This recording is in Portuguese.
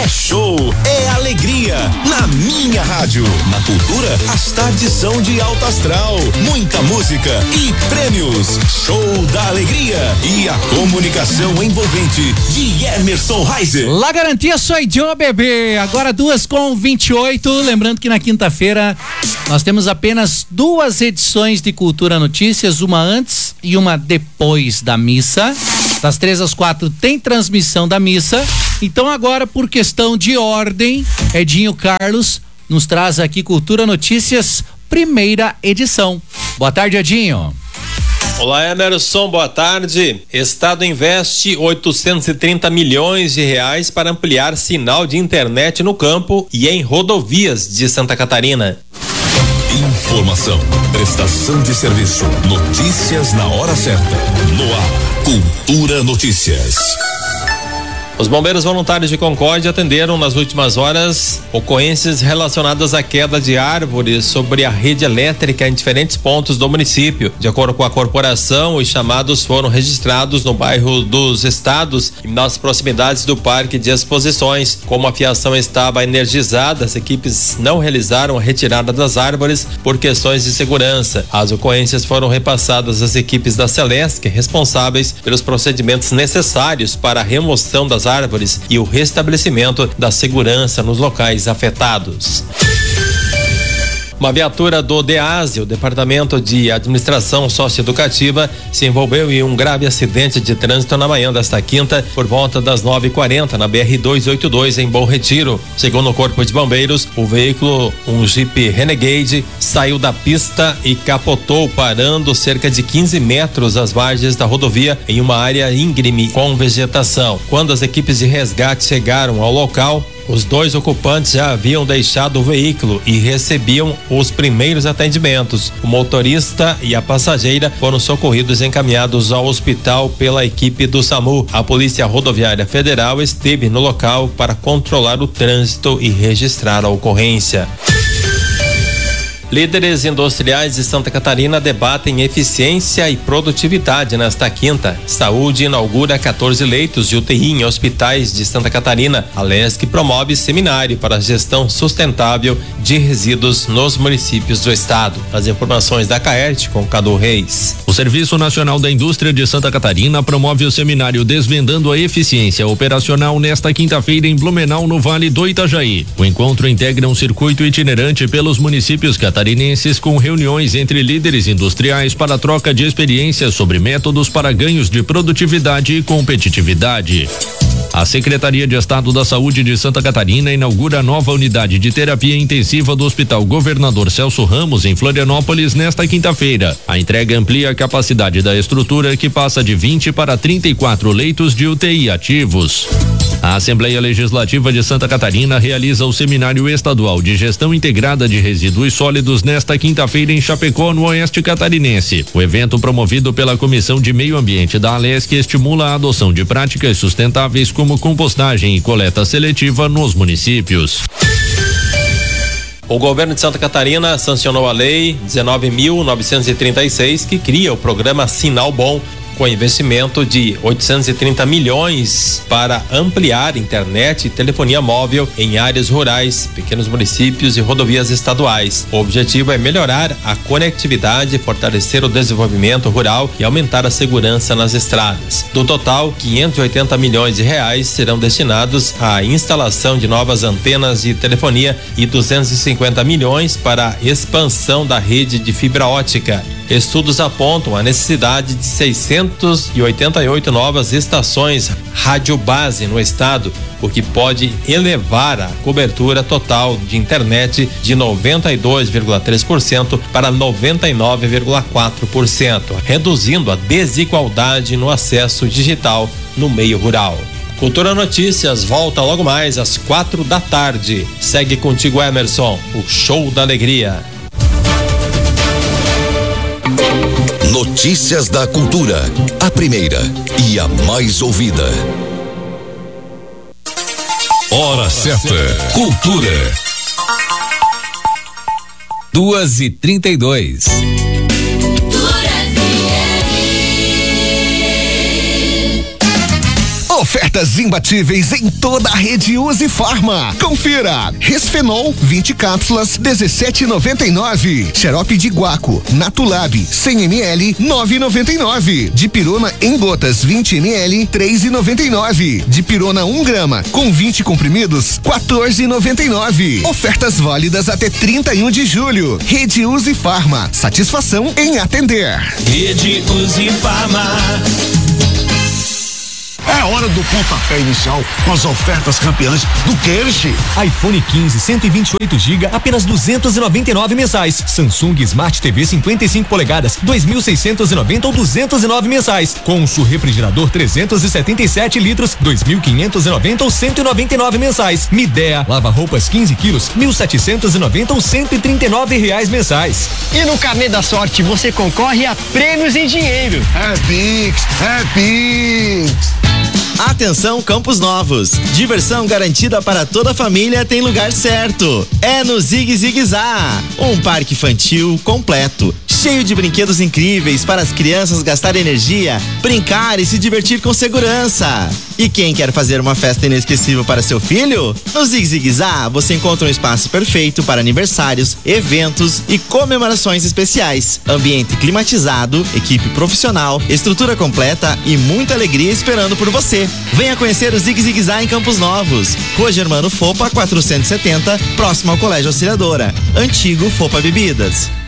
É show, é alegria. Na minha rádio. Na Cultura, as tardes são de alto astral. Muita música e prêmios. Show da alegria. E a comunicação envolvente de Emerson Reiser. La garantia soy yo, bebê. Agora 2:28. Lembrando que na quinta-feira nós temos apenas 2 edições de Cultura Notícias, uma antes e uma depois da missa. Das 3 às 4 tem transmissão da missa. Então agora, por questão de ordem, Edinho Carlos nos traz aqui Cultura Notícias, primeira edição. Boa tarde, Edinho. Olá, Emerson, boa tarde. Estado investe 830 milhões de reais para ampliar sinal de internet no campo e em rodovias de Santa Catarina. Informação, prestação de serviço, notícias na hora certa. No ar, Cultura Notícias. Os bombeiros voluntários de Concórdia atenderam nas últimas horas ocorrências relacionadas à queda de árvores sobre a rede elétrica em diferentes pontos do município. De acordo com a corporação, os chamados foram registrados no bairro dos Estados e nas proximidades do Parque de Exposições. Como a fiação estava energizada, as equipes não realizaram a retirada das árvores por questões de segurança. As ocorrências foram repassadas às equipes da Celesc, responsáveis pelos procedimentos necessários para a remoção das árvores e o restabelecimento da segurança nos locais afetados. Uma viatura do DEASE, o Departamento de Administração Socioeducativa, se envolveu em um grave acidente de trânsito na manhã desta quinta, por volta das 9h40, na BR-282, em Bom Retiro. Segundo o Corpo de Bombeiros, o veículo, um Jeep Renegade, saiu da pista e capotou, parando cerca de 15 metros às margens da rodovia, em uma área íngreme com vegetação. Quando as equipes de resgate chegaram ao local, os 2 ocupantes já haviam deixado o veículo e recebiam os primeiros atendimentos. O motorista e a passageira foram socorridos e encaminhados ao hospital pela equipe do SAMU. A Polícia Rodoviária Federal esteve no local para controlar o trânsito e registrar a ocorrência. Líderes industriais de Santa Catarina debatem eficiência e produtividade nesta quinta. Saúde inaugura 14 leitos de UTI em hospitais de Santa Catarina. A LESC promove seminário para a gestão sustentável de resíduos nos municípios do estado. As informações da CAERT com Cadu Reis. O Serviço Nacional da Indústria de Santa Catarina promove o seminário Desvendando a Eficiência Operacional nesta quinta-feira em Blumenau, no Vale do Itajaí. O encontro integra um circuito itinerante pelos municípios catarinenses com reuniões entre líderes industriais para troca de experiências sobre métodos para ganhos de produtividade e competitividade. A Secretaria de Estado da Saúde de Santa Catarina inaugura a nova unidade de terapia intensiva do Hospital Governador Celso Ramos, em Florianópolis, nesta quinta-feira. A entrega amplia a capacidade da estrutura, que passa de 20 para 34 leitos de UTI ativos. A Assembleia Legislativa de Santa Catarina realiza o Seminário Estadual de Gestão Integrada de Resíduos Sólidos nesta quinta-feira em Chapecó, no Oeste Catarinense. O evento, promovido pela Comissão de Meio Ambiente da ALESC, estimula a adoção de práticas sustentáveis como compostagem e coleta seletiva nos municípios. O governo de Santa Catarina sancionou a lei 19.936, que cria o programa Sinal Bom, com investimento de 830 milhões para ampliar internet e telefonia móvel em áreas rurais, pequenos municípios e rodovias estaduais. O objetivo é melhorar a conectividade, fortalecer o desenvolvimento rural e aumentar a segurança nas estradas. Do total, 580 milhões de reais serão destinados à instalação de novas antenas de telefonia e 250 milhões para a expansão da rede de fibra ótica. Estudos apontam a necessidade de 688 novas estações rádio base no estado, o que pode elevar a cobertura total de internet de 92,3% para 99,4%, reduzindo a desigualdade no acesso digital no meio rural. Cultura Notícias volta logo mais às 4 da tarde. Segue contigo, Emerson, o show da alegria. Notícias da Cultura, a primeira e a mais ouvida. Hora certa, Cultura. 2h32. Oferta Ofertas imbatíveis em toda a rede Use Farma. Confira. Resfenol 20 cápsulas 17,99. Xarope de guaco Natulab 100 ml 9,99. Dipirona em gotas 20 ml 3,99. Dipirona 1 grama com 20 comprimidos 14,99. Ofertas válidas até 31 de julho. Rede Use Farma. Satisfação em atender. Rede Use Farma. É hora do pontapé inicial com as ofertas campeãs do Kersh. iPhone 15 128 GB apenas 299 mensais. Samsung Smart TV 55 polegadas 2.690 ou 209 mensais. Consul refrigerador 377 litros 2.590 ou 199 mensais. Midea lava-roupas 15 quilos 1.790 ou 139 reais mensais. E no Carnê da Sorte você concorre a prêmios em dinheiro. É Pix, é Pix. Atenção, Campos Novos. Diversão garantida para toda a família tem lugar certo. É no Zig Zig Zá, um parque infantil completo, cheio de brinquedos incríveis para as crianças gastarem energia, brincar e se divertir com segurança. E quem quer fazer uma festa inesquecível para seu filho? No Zig Zig Zá você encontra um espaço perfeito para aniversários, eventos e comemorações especiais. Ambiente climatizado, equipe profissional, estrutura completa e muita alegria esperando por você. Venha conhecer o Zig Zig Zá em Campos Novos. Rua Germano Fopa 470, próximo ao Colégio Auxiliadora. Antigo Fopa Bebidas.